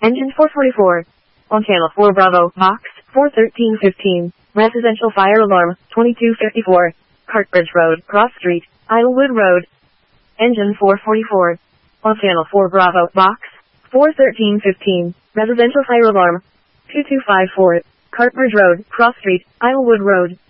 Engine 444. On channel 4 Bravo, box 41315. Residential fire alarm 2254. Cartbridge Road, Cross Street, Islewood Road. Engine 444. On channel 4 Bravo, box 41315. Residential fire alarm 2254. Cartbridge Road, Cross Street, Islewood Road.